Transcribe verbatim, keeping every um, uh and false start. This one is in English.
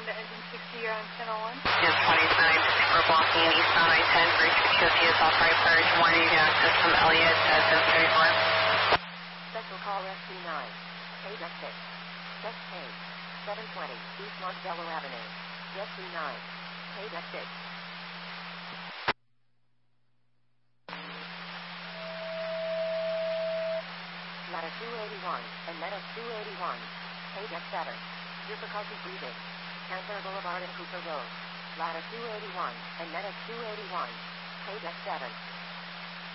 to engine sixty, you're on ten oh one. Yes, twenty-nine, we're blocking east on I ten, bridge Q T S off right purge, warning gas system Elliott, uh, seven thirty-four. Special call S T nine, K six, check K, seven twenty, East Montello Avenue, S T nine, K six. Ladder two eighty-one, and Meta two eighty-one, K seven, difficulty breathing, Cancer Boulevard and Cooper Road, Ladder two eighty-one, and Meta two eighty-one, K seven.